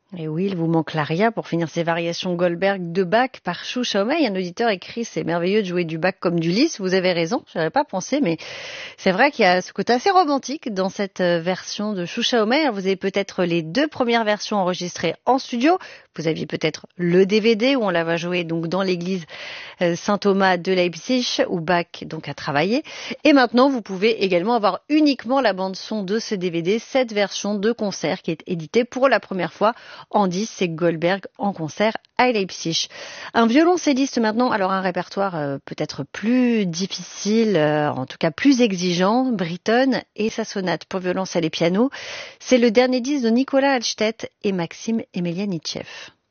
Et oui, il vous manque l'aria pour finir ces variations Goldberg de Bach par Shu Xiaomei. Un auditeur écrit: c'est merveilleux de jouer du Bach comme du Liszt. Vous avez raison, je n'avais pas pensé, mais c'est vrai qu'il y a ce côté assez romantique dans cette version de Shu Xiaomei. Alors, vous avez peut-être les deux premières versions enregistrées en studio. Vous aviez peut-être le DVD où on la va jouer donc dans l'église Saint-Thomas de Leipzig, où Bach donc a travaillé. Et maintenant, vous pouvez également avoir uniquement la bande-son de ce DVD, cette version de concert qui est éditée pour la première fois en 10, c'est Goldberg en concert à Leipzig. Un violoncelliste maintenant, alors un répertoire peut-être plus difficile, en tout cas plus exigeant, Britten et sa sonate pour violoncelle et piano. C'est le dernier disque de Nicolas Halstedt et Maxime Emelianitchev.